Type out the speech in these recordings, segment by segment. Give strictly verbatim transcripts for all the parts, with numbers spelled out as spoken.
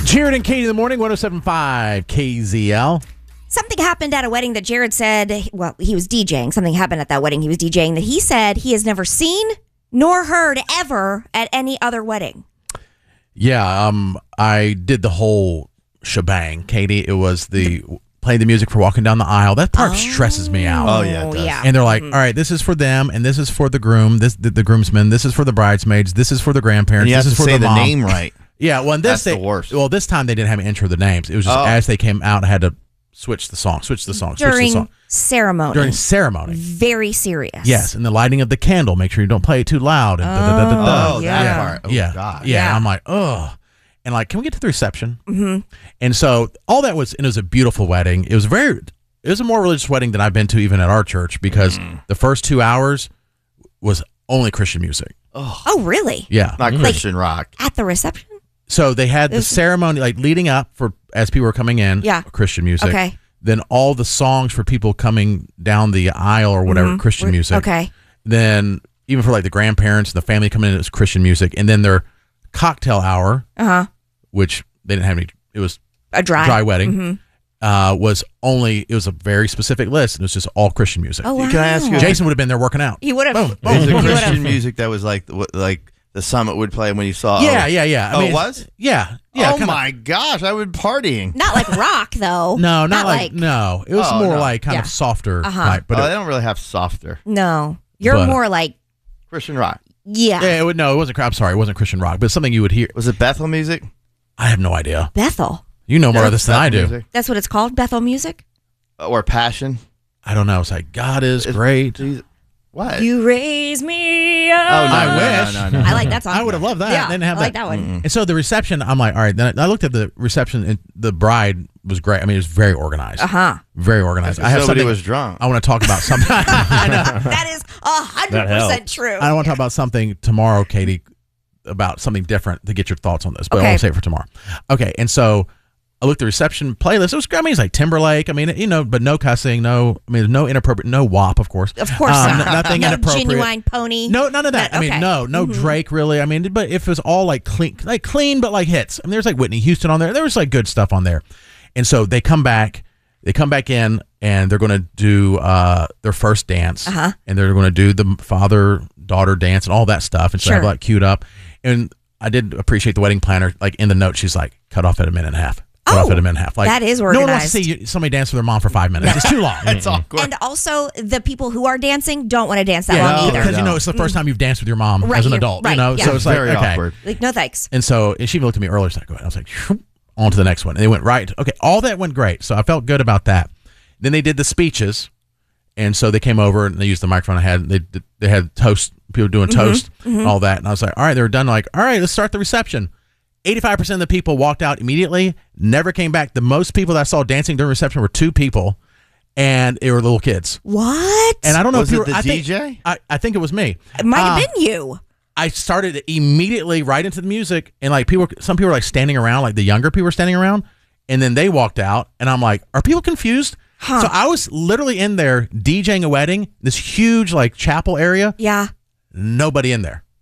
Jared and Katie in the morning, one oh seven point five K Z L. Something happened at a wedding that Jared said, well, he was DJing. Something happened at that wedding he was DJing that he said he has never seen nor heard ever at any other wedding. Yeah, um, I did the whole shebang, Katie. It was the play the music for walking down the aisle. That part oh. stresses me out. Oh, yeah, it does. yeah. And they're like, mm-hmm. all right, this is for them, and this is for the groom, this the, the groomsmen, this is for the bridesmaids, this is for the grandparents, and you this have is to for say the, the mom. name right. Yeah, well, and this That's they, the worst. Well, this time they didn't have me intro the names. It was just oh. as they came out, I had to switch the song, switch the song, switch During the song. ceremony. During ceremony. Very serious. Yes, and the lighting of the candle. Make sure you don't play it too loud. And oh, da, da, da, da, da. oh yeah. that part. Oh, yeah. God. yeah, Yeah. And I'm like, oh. And like, can we get to the reception? Mm-hmm. And so all that was, and it was a beautiful wedding. It was very, it was a more religious wedding than I've been to even at our church because mm. the first two hours was only Christian music. Oh, oh really? Yeah. Not like, Christian rock. At the reception? So they had the ceremony, like leading up for, as people were coming in, yeah. Christian music. Okay. Then all the songs for people coming down the aisle or whatever, mm-hmm. Christian music. Okay. Then even for like the grandparents and the family coming in, it was Christian music. And then their cocktail hour, uh-huh. which they didn't have any, it was a dry, dry wedding, mm-hmm. uh, was only, it was a very specific list. It was just all Christian music. Oh, wow. Can I ask you? Jason would have been there working out. He would have. Boom, Is boom. it Christian music that was like, what, like the Summit would play when you saw? Yeah, oh, yeah, yeah. I oh, mean, it was? Yeah. yeah oh, kinda, my gosh. I would partying. Not like rock, though. No, not, not like, like, no. It was Oh, more no. like kind Yeah. of softer Uh-huh. type. But oh, it, they don't really have softer. No. You're But- more like, Christian rock. yeah. yeah, it would, no, it wasn't, I'm sorry, it wasn't Christian rock, but it's something you would hear. Was it Bethel music? I have no idea. Bethel. You know more Yeah, of this than I do. music. That's what it's called? Bethel music? Or Passion? I don't know. It's like, God is It's- great. Jesus- What? You raise me up. Oh, no, I no, wish. No, no, no. I like that song. I would have loved that. Yeah, They didn't have I like that. that one. Mm-mm. And so the reception, I'm like, all right. Then I looked at the reception, and the bride was great. I mean, it was very organized. Uh-huh. Very organized. I have Somebody something. was drunk. I want to talk about something. I know. That is one hundred percent true. I want to talk about something tomorrow, Katie, about something different to get your thoughts on this, but Okay. I'll save it for tomorrow. Okay, and so I looked at the reception playlist. It was, I mean, it's like Timberlake. I mean, you know, but no cussing, no, I mean, no inappropriate, no W A P, of course. Of course Um, not. n- nothing no inappropriate. Genuine Pony. No, none of that. Not- I mean, okay. no, no Mhm. Drake really. I mean, but if it was all like clean, like clean, but like hits. I mean, there's like Whitney Houston on there. There was like good stuff on there. And so they come back, they come back in, and they're going to do uh, their first dance, Uh-huh. and they're going to do the father daughter dance and all that stuff, and so I have Sure. like queued up. And I did appreciate the wedding planner. Like in the note, she's like, cut off at a minute and a half. Cut Oh, off at a minute and a half. Like that is No one wants to organized. see you, somebody dance with their mom for five minutes. It's too long. It's awkward. And also, the people who are dancing don't want to dance that yeah, long no, either. because you No. know it's the first time you've danced with your mom Right, as an you're- adult. right, you know, yeah. so it's like Very okay. awkward. Like, no thanks. And so and she looked at me earlier. She's like, go ahead. I was like, on to the next one. And they went right. Okay, all that went great. So I felt good about that. Then they did the speeches. And so they came over and they used the microphone I had. They did- they had toast, people doing toast, and all that. And I was like, all right, they were done. Like, all right, let's start the reception. eighty-five percent of the people walked out immediately, never came back. The most people that I saw dancing during reception were two people, and they were little kids. What? And I don't know Was if you it were, the I think- D J? I, I think it was me. It might have Uh, been you. I started immediately right into the music, and like people, some people were like standing around, like the younger people were standing around, and then they walked out, and I'm like, are people confused? Huh. So I was literally in there DJing a wedding, this huge like chapel area, Yeah. nobody in there.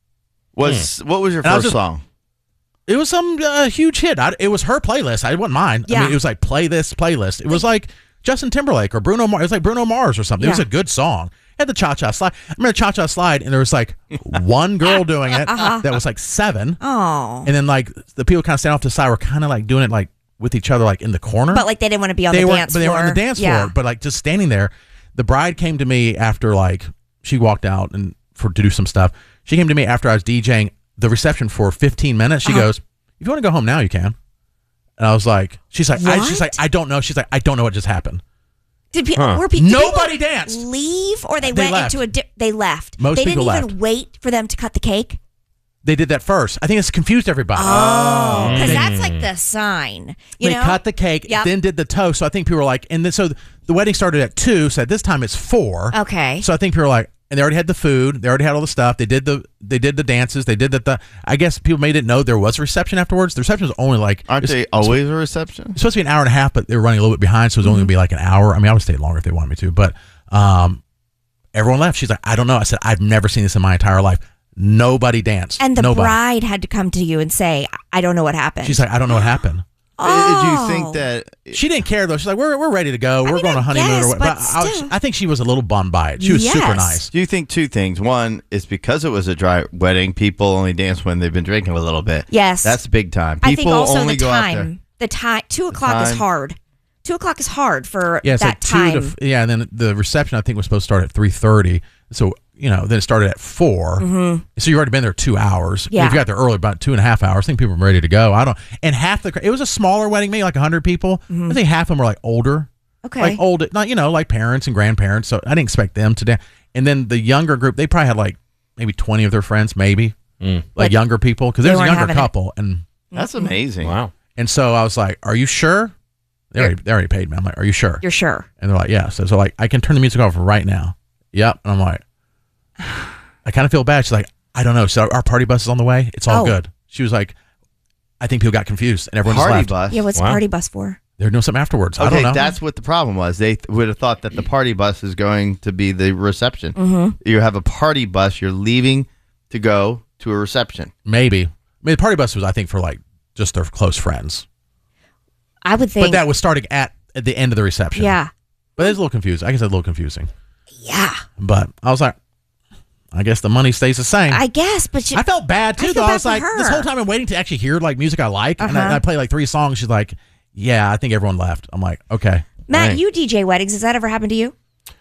Was What was your And I was first just- song? It was some uh, huge hit. I, it was her playlist. I wasn't mine. I Yeah. mean, it was like play this playlist. It was like Justin Timberlake or Bruno Mars. It was like Bruno Mars or something. It was Yeah. a good song. It had the cha cha slide. I remember cha cha slide, and there was like one girl doing it Uh-huh. that was like seven. Oh. And then like the people kind of stand off to the side were kind of like doing it like with each other, like in the corner. But like they didn't want to be on they the were, dance but they floor. were on the dance yeah. floor. But like just standing there, the bride came to me after like she walked out and for to do some stuff. She came to me after I was DJing the reception for fifteen minutes. She Uh-huh. goes, "If you want to go home now, you can." And I was like, "She's like, I, she's What? like, I don't know." She's like, "I don't know what just happened." Did pe- Huh. were pe- Nobody people danced. leave or they, They went left. into a di- they left. Most they people didn't left. even wait for them to cut the cake. They did that first. I think it's confused everybody. Oh, because They- that's like the sign. You they know, cut the cake, Yep. then did the toast. So I think people were like, and then so the wedding started at two. So this time it's four. Okay. So I think people were like, and they already had the food. They already had all the stuff. They did the they did the dances. They did the. the I guess people may didn't know there was a reception afterwards. The reception was only like Aren't it's, they always a reception? it's supposed to be an hour and a half, but they were running a little bit behind, so it was only gonna be like an hour. I mean, I would stay longer if they wanted me to, but um, everyone left. She's like, I don't know. I said, I've never seen this in my entire life. Nobody danced. and the Nobody. bride had to come to you and say, "I don't know what happened." She's like, I don't know what happened. Oh. Did you think that? She didn't care though. She's like, we're we're ready to go. We're mean, going I on honeymoon guess, or what. but I, was- still. I think she was a little bummed by it. She was super Yes. nice. Do you think two things? One is because it was a dry wedding, people only dance when they've been drinking a little bit. Yes. That's big time. People I think also only the go out there. time. The time. Two o'clock is time. hard. Two o'clock is hard for Yeah, that so two time. to f- yeah, and then the reception I think was supposed to start at three thirty. So you know, then it started at four. Mm-hmm. So you already been there two hours. Yeah. If you got there early, about two and a half hours, I think people were ready to go. I don't. And half the cra- it was a smaller wedding, maybe like a hundred people. I think half of them were like older. Okay. Like old, not you know, like parents and grandparents. So I didn't expect them to dance. And then the younger group, they probably had like maybe twenty of their friends, maybe like But younger people, because they there's a weren't younger having it. couple, and That's amazing. Wow. and so I was like, "Are you sure?" They already, they already paid me. I'm like, "Are you sure?" You're sure? And they're like, "Yeah." So, so like, I can turn the music off right now. Yep. And I'm like, I kind of feel bad. She's like, I don't know. So our party bus is on the way. It's all Oh. good. She was like, I think people got confused and everyone just Party left. bus. Yeah. What's Wow. the party bus for? They're doing something afterwards. I Okay, don't know. that's what the problem was. They th- would have thought that the party bus is going to be the reception. Mm-hmm. You have a party bus. You're leaving to go to a reception. Maybe. I mean, the party bus was, I think, for like just their close friends. I would think. But that was starting at, at the end of the reception. Yeah. But it's a little confusing. I guess it's a little confusing. Yeah. But I was like, I guess the money stays the same. I guess, but you, I felt bad too, I feel though. bad I was for like, her. this whole time I'm waiting to actually hear like music I like, and, I, Uh-huh. and I play like three songs. She's like, "Yeah, I think everyone left." I'm like, "Okay." Matt, Right. you D J weddings. Has that ever happened to you?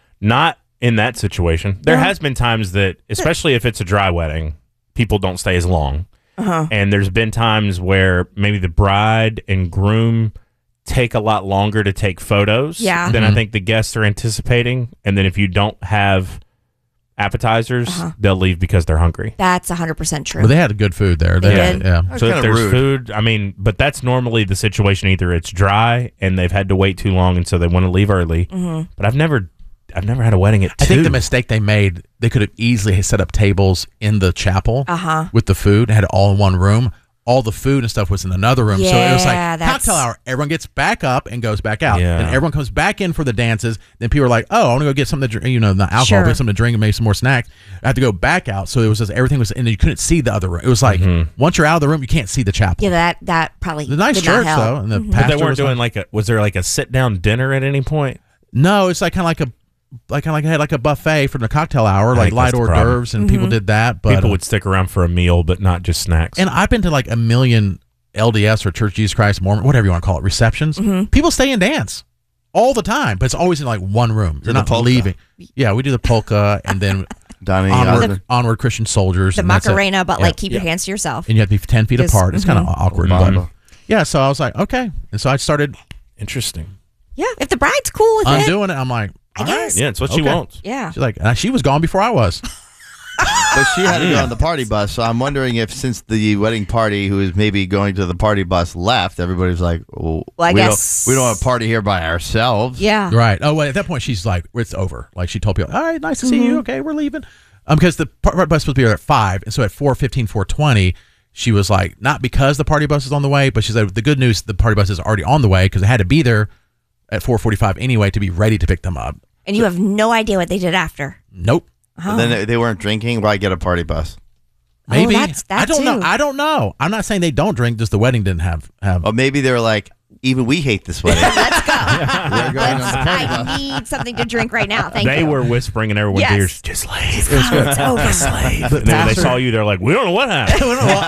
Not in that situation. There No. has been times that, especially if it's a dry wedding, people don't stay as long. Uh-huh. And there's been times where maybe the bride and groom take a lot longer to take photos Yeah. than I think the guests are anticipating. And then if you don't have appetizers, Uh-huh. they'll leave because they're hungry. That's one hundred percent true. But they had good food there. They had- did. Yeah. That's So if kinda there's rude. food, I mean, but that's normally the situation. Either it's dry and they've had to wait too long, and so they want to leave early. Mm-hmm. But I've never, I've never had a wedding at I two. think the mistake they made, they could have easily set up tables in the chapel Uh-huh. with the food, had it all in one room. All the food and stuff was in another room. so it was like Yeah, that's- cocktail hour. Everyone gets back up and goes back out. Yeah. And everyone comes back in for the dances. Then people are like, oh, I want to go get something to drink, you know, not alcohol, Sure. but something to drink and maybe some more snacks. I have to go back out. So it was just, everything was, and you couldn't see the other room. It was like, Mm-hmm. once you're out of the room, you can't see the chapel. yeah, that that probably The nice did church, not help. though. And the Mhm. But pastor they weren't was doing like a. Was there like a sit down dinner at any point? No, it's like kind of like a, like kind of like had like a buffet for the cocktail hour, like think light that's the hors problem. d'oeuvres, and people did that. But People uh, would stick around for a meal, but not just snacks. and I've been to like a million L D S or Church of Jesus Christ Mormon, whatever you want to call it, receptions. People stay and dance all the time, but it's always in like one room. You're the not polka. leaving. Yeah, we do the polka and then Donnie onward, Osmond. onward Christian soldiers. The and that's it. Macarena, but Yeah. like keep your Yeah. hands to yourself. And you have to be ten feet Just- apart. It's kind of awkward. But, Mamba. yeah, so I was like, okay. And so I started Interesting. Yeah, if the bride's cool with it. undoing it. I'm like, I all right. guess. Yeah, it's what she Okay. wants. Yeah. She's like, and she was gone before I was. But she had to go on the party bus, so I'm wondering if since the wedding party, who is maybe going to the party bus, left, everybody's like, well, Well, I we guess- don't, we don't want to party here by ourselves. Yeah. Right. Oh, well, at that point, she's like, it's over. Like, she told people, all right, nice to see Mm-hmm. you. Okay, we're leaving. Um, because the party bus was supposed to be there at five. And so at four fifteen, four twenty, she was like, not because the party bus is on the way, but she said, the good news, the party bus is already on the way because it had to be there at four forty-five anyway to be ready to pick them up. And you have no idea what they did after. Nope. But then they, they weren't drinking. Why get a party bus? Maybe. Oh, that's- that I don't know. too. I don't know. I'm not saying they don't drink, just the wedding didn't have. have Or maybe they were like, even we hate this wedding. Let's go. We're going on the party bus. I need something to drink right now. Thank They you. were whispering in everyone's Yes. ears, just leave. Oh, it's over. Slave. And then when they pastor- saw you, they're like, we don't know what happened.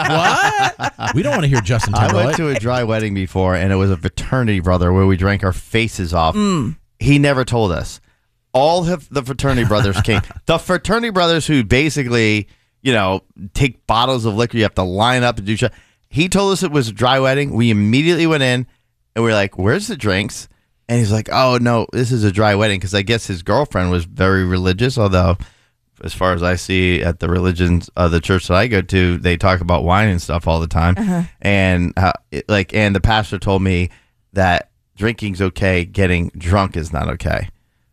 what? what? We don't want to hear Justin I Timberlake. went to a dry wedding before, and it was a fraternity brother where we drank our faces off. He never told us. All of the fraternity brothers came. The fraternity brothers who basically, you know, take bottles of liquor. You have to line up and do shit. He told us it was a dry wedding. We immediately went in, and we were like, where's the drinks? And he's like, oh, no, this is a dry wedding. Because I guess his girlfriend was very religious, although as far as I see at the religions of the church that I go to, they talk about wine and stuff all the time. And how, it, like, and the pastor told me that drinking's okay, getting drunk is not okay.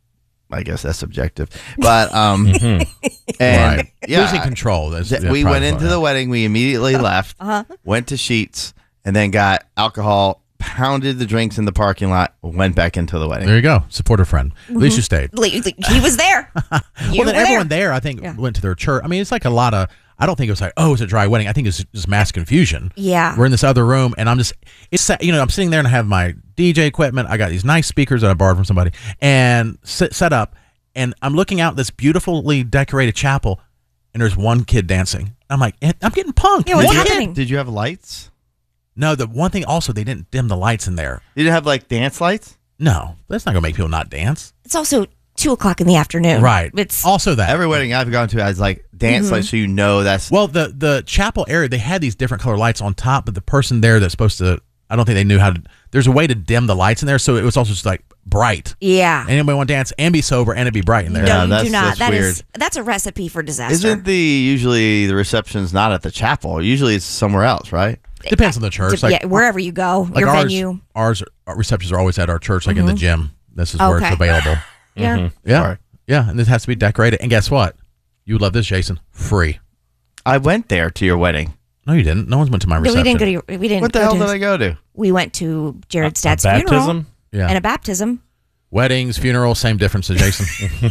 I guess that's subjective, but um, and Right. yeah, Losing control. That's, th- that's we probably went into part, the wedding. We immediately left, went to Sheets, and then got alcohol. Pounded the drinks in the parking lot. Went back into the wedding. There you go. Support a friend. At least you stayed. Le- He was there. You Well, then were everyone there, I think, Yeah. went to their church. I mean, it's like a lot of. I don't think it was like, oh, it's a dry wedding. I think it's just mass confusion. Yeah. We're in this other room, and I'm just, it's set, you know, I'm sitting there and I have my D J equipment. I got these nice speakers that I borrowed from somebody and set, set up, and I'm looking out this beautifully decorated chapel, and there's one kid dancing. I'm like, I'm getting punked. Yeah, what's One kid. happening? Did you have lights? No, the one thing also, they didn't dim the lights in there. You didn't have like dance lights? No, that's not going to make people not dance. It's also two o'clock in the afternoon. Right. It's also that. Every wedding I've gone to has like dance Mm-hmm. lights, so you know that's. Well, the the chapel area, they had these different color lights on top, but the person there that's supposed to, I don't think they knew how to, there's a way to dim the lights in there, so it was also just like bright. yeah. And anybody want to dance and be sober and it be bright in there. Yeah, no, you that's- do not. that's That is weird. that's a recipe for disaster. Isn't the usually the reception's not at the chapel? Usually it's somewhere else, right? Depends on the church. Dep- Like, yeah, wherever you go, like your ours, venue. ours, our receptions are always at our church, like in the gym. This is where it's Okay. available. Yeah. Yeah. Sorry. Yeah, and this has to be decorated. And guess what? You would love this, Jason. Free. I went there to your wedding. No, you didn't. No one's went to my No, reception. we didn't go to your, we didn't What the go hell to did his- I go to? We went to Jared's dad's A funeral baptism? Yeah. and a baptism. Weddings, funerals, same difference to Jason.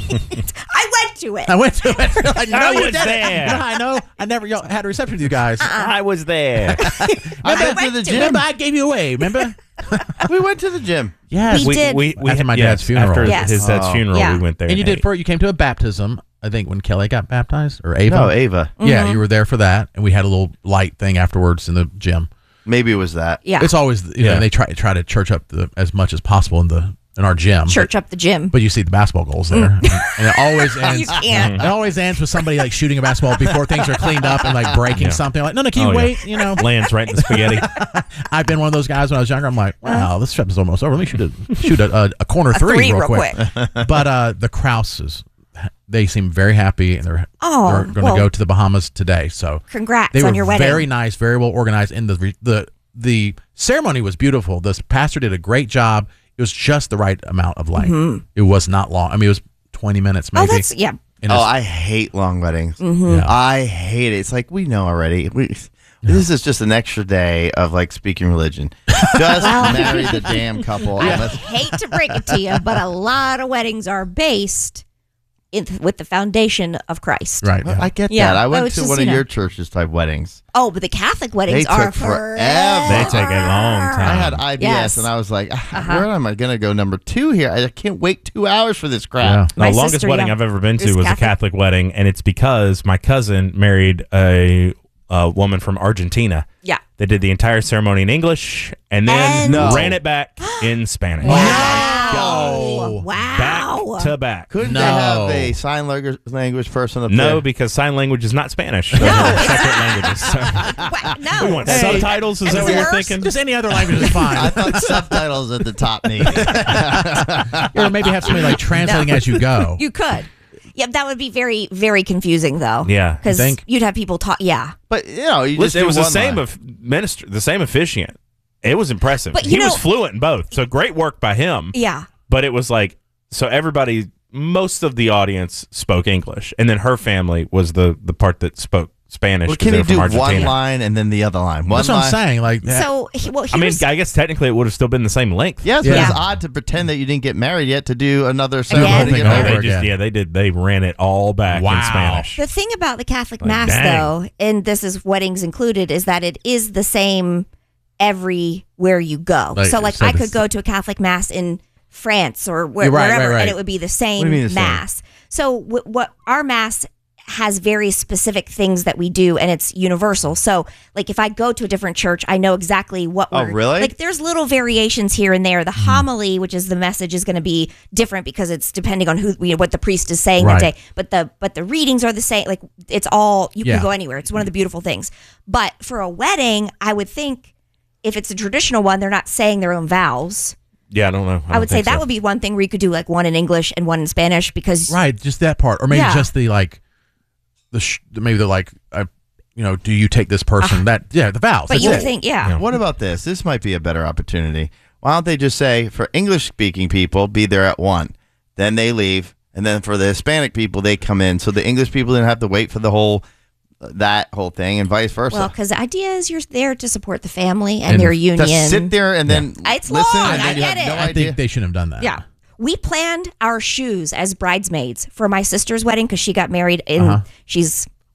I went to it. I went to it. I, know I you was did it. there. No, I know. I never y'all had a reception with you guys. I was there. I went to went the to gym. Remember, I gave you away. Remember? We went to the gym. Yes. We did. After had- my yes, dad's funeral. After Yes. his dad's Oh. funeral, Yeah. we went there. And you did ate. for you came to a baptism. I think when Kelly got baptized or Ava. No, Ava. Yeah, you were there for that, and we had a little light thing afterwards in the gym. Maybe it was that. Yeah. It's always you know Yeah. and they try try to church up the, as much as possible in the in our gym. Church up the gym. But you see the basketball goals there, and, and it always ends. You can't. It always ends with somebody like shooting a basketball before things are cleaned up and like breaking Yeah. something. Like, no, no, can you Oh, yeah. wait? You know, Lands right in the spaghetti. I've been one of those guys when I was younger. I'm like, wow, this trip is almost over. Let me shoot a shoot a, a, a corner A three, three real real quick. But uh, the Krauses, they seem very happy, and they're Oh, they're going to well- go to the Bahamas today. So Congrats they were on your wedding. very nice, very well organized, and the re- the the ceremony was beautiful. The pastor did a great job. It was just the right amount of light. It was not long. I mean, it was twenty minutes maybe. oh, that's yeah. And Oh, it's- I hate long weddings. Mm-hmm. yeah. I hate it. It's like we know already. We, This is just an extra day of like speaking religion. Just marry the damn couple. I and let's- hate to break it to you, but a lot of weddings are based in, with the foundation of Christ. right. Well, yeah. I get Yeah. that. I Oh, went it's to just, one you of know. your churches type weddings. Oh, but the Catholic weddings They are took forever. forever. They take a long time. I had I B S Yes. and I was like, where am I going to go number two here? I can't wait two hours for this crap. Yeah. The My longest sister, wedding yeah, I've ever been to is was a Catholic. Catholic wedding, and it's because my cousin married a, a woman from Argentina. Yeah. They did the entire ceremony in English and then And- No. ran it back in Spanish. Wow. Back Wow. to back. Couldn't No. they have a sign language, language person up No, there? because sign language is not Spanish. Those are separate languages. So. What? No. We want Hey. subtitles? Is Is that it what you're worse? thinking? Just any other language is I fine. thought subtitles at the top needed. Or maybe have somebody like translating as you go. You could. Yeah, that would be very, very confusing, though. Yeah. You Because think? you'd have people talk. Yeah. But you know, you just Listen, it do was the one same line. of minister, the same officiant. It was impressive. But, you he know- was fluent in both, so great work by him. Yeah. But it was like, so everybody, most of the audience spoke English, and then her family was the the part that spoke Spanish. Well, 'cause can they you were from do one Argentina. line and then the other line? One That's what line. I'm saying. Like, that- So, he- well, I mean, here's, I guess technically it would have still been the same length. Yes, Yeah. but it's Yeah. odd to pretend that you didn't get married yet to do another Again. ceremony. to get Over No, they married. just again. yeah they did they ran it all back Wow. in Spanish. the thing about the Catholic Like, Mass, dang. though, and this is weddings included, is that it is the same everywhere you go. Like, so, like, so I this- could go to a Catholic Mass in France or where, You're right, wherever, right, right. and it would be the same What do you mean the same? Mass. So, w- what our Mass has very specific things that we do, and it's universal. So, like, if I go to a different church, I know exactly what Oh, we're really? like. There's little variations here and there. The Hmm. homily, which is the message, is going to be different because it's depending on who you know, what the priest is saying Right. that day. But the but the readings are the same. Like, it's all you Yeah. can go anywhere. It's one of the beautiful things. But for a wedding, I would think if it's a traditional one, they're not saying their own vows. Yeah, I don't know. I, would say that would be one thing where you could do like one in English and one in Spanish because right, just that part, or maybe Yeah. just the like, the sh- maybe the like, uh, you know, do you take this person? that yeah, the vows. But that's you would it. think, yeah. Yeah. What about this? This might be a better opportunity. Why don't they just say for English speaking people, be there at one, then they leave, and then for the Hispanic people, they come in. So the English people didn't have to wait for the whole that whole thing, and vice versa. Well, because the idea is you're there to support the family and, And their to union. sit there and then It's listen, long, and then I you get have it. no I idea. think they shouldn't have done that. Yeah. We planned our shoes as bridesmaids for my sister's wedding because she got married in, Uh-huh. she's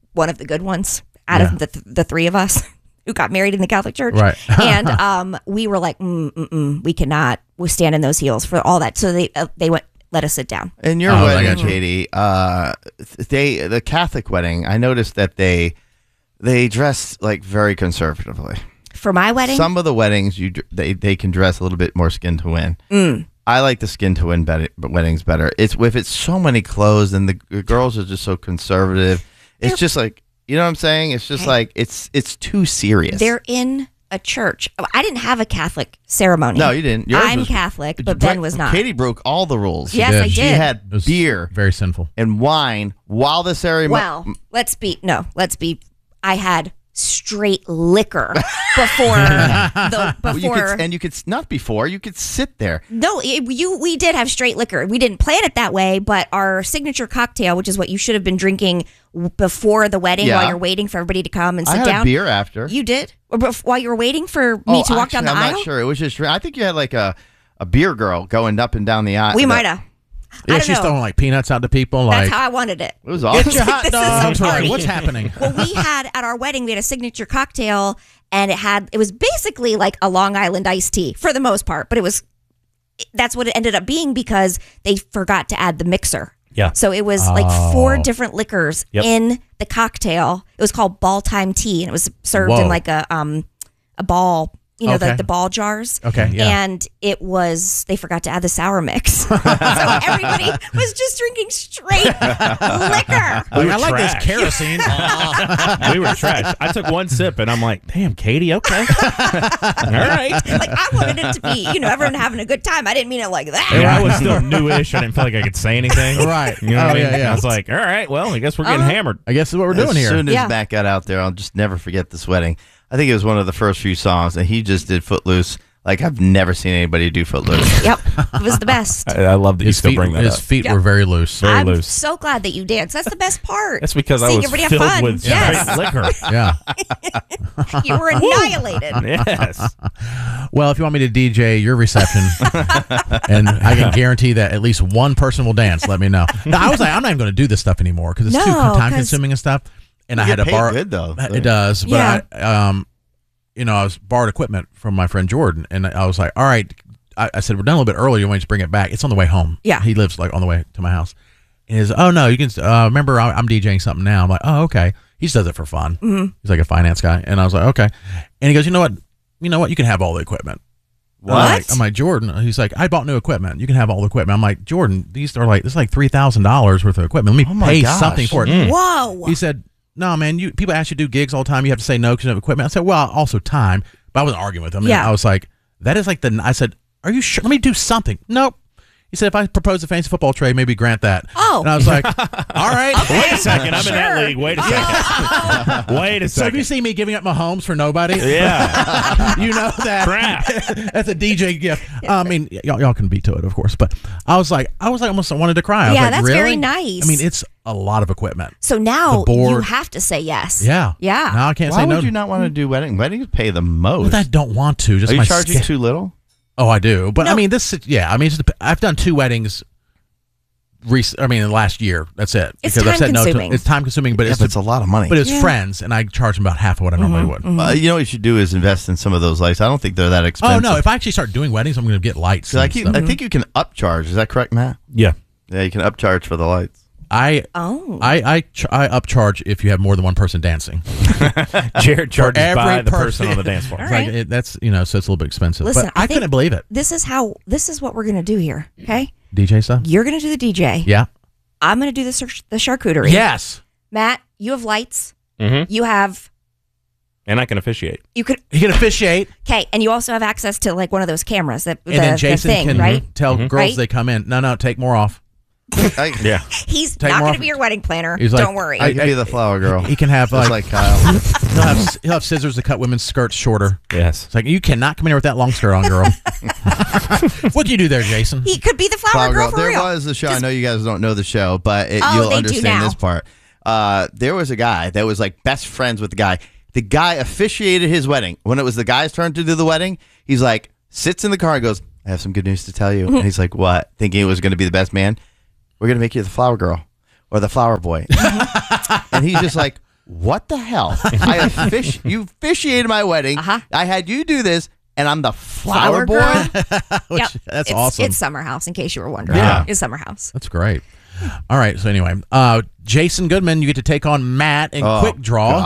one of the good ones out Yeah. of the th- the three of us who got married in the Catholic Church. Right. And um, we were like, mm, mm, mm, we cannot stand in those heels for all that. So they uh, they went, let us sit down. In your Oh, I wedding, got you. Katie, uh, they the Catholic wedding, I noticed that they they dress like very conservatively. For my wedding, Some of the weddings, you dr- they they can dress a little bit more skin to win. Mm. I like the skin to win bet- weddings better. It's if it's so many clothes and the, the girls are just so conservative. It's They're- just like, you know what I'm saying? It's just Okay. like it's it's too serious. they're in a church. I didn't have a Catholic ceremony. No, you didn't. Yours I'm was- Catholic, but Bre- Ben was not. Katie broke all the rules. Yes, did. I She She did. had It was beer very sinful. and wine while the ceremony. Well, let's be no, let's be. I had straight liquor before the Well, you before. could, and you could s- not before you could sit there. No, it, you we did have straight liquor. We didn't plan it that way, but our signature cocktail, which is what you should have been drinking w- before the wedding, Yeah. while you're waiting for everybody to come and I sit had down. a beer after. You did, or bef- while you were waiting for me oh, to walk down actually, the I'm aisle. not sure. It was just. I think you had like a a beer girl going up and down the aisle. We the- might have. I Yeah, don't she's know. throwing like peanuts out to people. That's Like, how I wanted it. It was awesome. get your hot This is dogs. a We're like, party. what's happening? Well, we had at our wedding, we had a signature cocktail, and it had it was basically like a Long Island iced tea for the most part, but it was that's what it ended up being because they forgot to add the mixer. Yeah. So it was like four Oh. different liquors Yep. in the cocktail. It was called ball time tea, and it was served Whoa. in like a um a ball, you know, Okay. the, the ball jars. Okay, yeah. And it was they forgot to add the sour mix, so everybody was just drinking straight liquor. We were I like trash. this kerosene. We were trash. I took one sip and I'm like, damn, Katie, okay. All right. Like I wanted it to be, you know, everyone having a good time. I didn't mean it like that. Yeah, I was still newish. I didn't feel like I could say anything. Right. You know what Oh, I mean? yeah, yeah. I was like, all right, well, I guess we're getting Uh-huh. hammered. I guess that's what we're doing as here. soon as Yeah. Matt got out there, I'll just never forget this wedding. I think it was one of the first few songs, and he just did Footloose. Like I've never seen anybody do Footloose. Yep, it was the best. I, I love that you his still feet, bring that his up. feet Yeah. were very loose. Very I'm loose. so glad that you danced. That's the best part. That's because I Seeing was everybody have filled fun. with Yes. straight liquor. Yeah. You were annihilated. Yes. Well, if you want me to D J your reception, and I can guarantee that at least one person will dance, let me know. No, I was like, I'm not even going to do this stuff anymore because it's too No, time 'cause- consuming and stuff. And I You had get to paid borrow. good, though. It does, but Yeah. I, um, you know, I was borrowed equipment from my friend Jordan, and I was like, all right. I, I said we're done a little bit early. You want me to bring it back? It's on the way home. Yeah. he lives like on the way to my house. And he's, oh no, you can uh, remember I- I'm DJing something now. I'm like, oh okay. He just does it for fun. Mm-hmm. He's like a finance guy, and I was like, okay. And he goes, you know what? You know what? You can have all the equipment. What? I'm like, I'm like, Jordan. He's like, I bought new equipment. You can have all the equipment. I'm like, Jordan, these are like this is like three thousand dollars worth of equipment. Let me Oh my pay gosh. something for it. Whoa. He said, no, man. You people ask you to do gigs all the time. You have to say no because you have equipment. I said, well, also time. But I wasn't arguing with him. Yeah. I was like, that is like the. I said, are you sure? Let me do something. Nope. He said, if I propose a fancy football trade, maybe grant that. Oh. And I was like, all right. Wait a second. I'm in that Sure. league. Wait a second. Wait a So if you second. see me giving up my homes for nobody, Yeah. you know that Crap. that's a D J gift. I mean, y'all, y'all can beat to it, of course, but I was like, I was like, almost wanted to cry. I was Yeah, like, that's really? very nice. I mean, it's a lot of equipment. So now The board. you have to say yes. Yeah, Yeah. Now I can't Why say would no. you not want to do wedding? Weddings pay the most. Well, I don't want to. Just Are you my charging sch- too little? Oh, I do. But I No. mean, this. Yeah, I mean, it's just, I've done two weddings. Rec- I mean, in the last year. That's it. It's I've said no time-consuming. to. It's time consuming, but Yeah, it's but it's a lot of money. but it's Yeah. friends, and I charge them about half of what I normally would. Uh, you know what you should do is invest in some of those lights. I don't think they're that Oh expensive. no! If I actually start doing weddings, I'm going to get lights. 'Cause I, and keep, stuff. I think you can upcharge. Is that correct, Matt? Yeah. Yeah, you can upcharge for the lights. I Oh. I I, ch- I upcharge if you have more than one person dancing. Jared charges every by the person. person on the dance floor. All It's like right. it, that's you know, so it's a little bit expensive. Listen, but I I, think- couldn't believe it. This is how this is what we're gonna do here. Okay. D J stuff. You're gonna do the D J. Yeah. I'm gonna do the char- the charcuterie. Yes. Matt, you have lights. Mm-hmm. You have And I can officiate. you could He can officiate, okay, and you also have access to like one of those cameras that and the, then the Jason thing, can right? tell Mhm. girls Right? they come in. No, no, take more off. I, Yeah. He's Take not more going off- to be your wedding planner. He's like, Don't worry. I can be the flower girl. He can have Just like, like Kyle. he'll have he'll have scissors to cut women's skirts shorter. Yes. It's like you cannot come in here with that long skirt on, girl. What do you do there, Jason? he could be the flower, Flower girl, girl. for There real. was a show. I Just- know you guys don't know the show, but it, Oh, you'll they do understand now. this part. Uh, there was a guy that was like best friends with the guy. The guy officiated his wedding. When it was the guy's turn to do the wedding, he's like, sits in the car and goes, I have some good news to tell you. And he's like, what? Thinking it was going to be the best man. We're going to make you the flower girl or the flower boy. And he's just like, what the hell? I offici- you officiated my wedding. Uh-huh. I had you do this, and I'm the flower, Flower boy. girl? Which, Yep. That's it's, awesome. It's Summer House, in case you were wondering. Yeah. It's Summer House. That's great. All right. So anyway, uh, Jason Goodman, you get to take on Matt in Oh, Quick Draw. God.